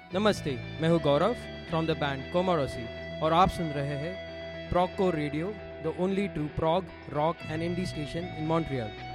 नमस्ते, मैं हूँ गौरव फ्रॉम द बैंड कोमोरोसी और आप सुन रहे हैं Prague core radio, the only true Prague rock and indie station in Montreal.